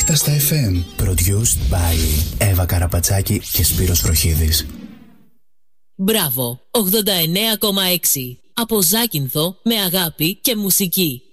Νύχτα στα FM. Produced by Εύα Καραπατσάκη και Σπύρος Φροχίδης. Μπράβο, 89,6. Από Ζάκυνθο με αγάπη και μουσική.